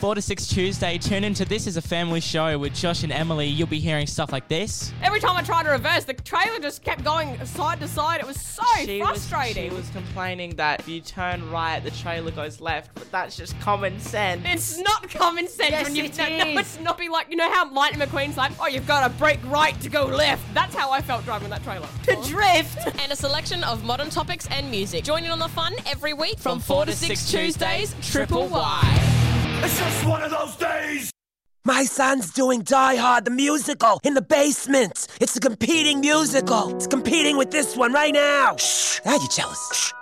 4 to 6 Tuesday, tune into This Is a Family Show with Josh and Emily. You'll be hearing stuff like this. Every time I tried to reverse, the trailer just kept going side to side. It was so frustrating. She was complaining that if you turn right, the trailer goes left, but that's just common sense. It's not common sense. Yes, when you it no, is. it's not be like, you know how Lightning McQueen's like, oh, you've got to brake right to go left. That's how I felt driving that trailer. To drift. And a selection of modern topics and music. Join in on the fun every week From 4 to 6 Tuesdays, Triple Y. It's just one of those days! My son's doing Die Hard, the musical, in the basement. It's a competing musical. It's competing with this one right now. Shh, now you're jealous. Shh.